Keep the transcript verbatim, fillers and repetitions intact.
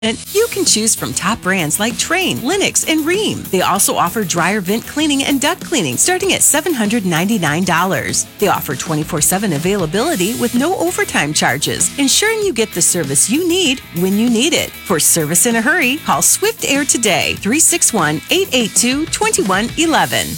And you can choose from top brands like Trane, Lennox, and Rheem. They also offer dryer vent cleaning and duct cleaning starting at seven hundred ninety-nine dollars. They offer twenty-four seven availability with no overtime charges, ensuring you get the service you need when you need it. For service in a hurry, call Swift Air today, three six one, eight eight two, two one one one.